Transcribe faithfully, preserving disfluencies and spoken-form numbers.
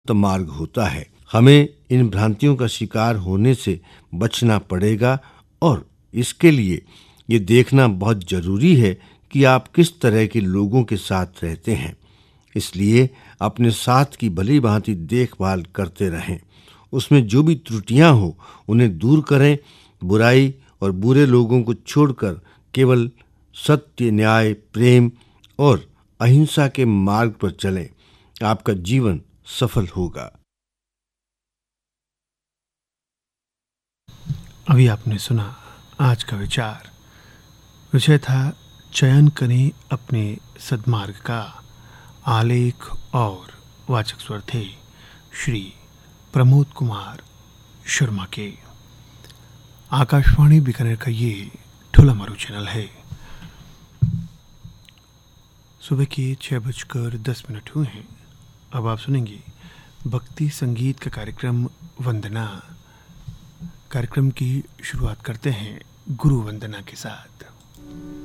मार्ग होता है। हमें इन भ्रांतियों का शिकार होने से बचना पड़ेगा और इसके लिए ये देखना बहुत जरूरी है कि आप किस तरह के लोगों के साथ रहते हैं। इसलिए अपने साथ की भली भांति देखभाल करते रहें। उसमें जो भी त्रुटियां हो उन्हें दूर करें। बुराई और बुरे लोगों को छोड़कर केवल सत्य, न्याय, प्रेम और अहिंसा के मार्ग पर चलें। आपका जीवन सफल होगा। अभी आपने सुना आज का विचार। विषय था चयन करें अपने सद्मार्ग का। आलेख और वाचक स्वर थे श्री प्रमोद कुमार शर्मा के। आकाशवाणी बीकानेर का ये ठुला मारू चैनल है। सुबह के छः बजकर दस मिनट हुए हैं। अब आप सुनेंगे भक्ति संगीत का कार्यक्रम वंदना। कार्यक्रम की शुरुआत करते हैं गुरु वंदना के साथ।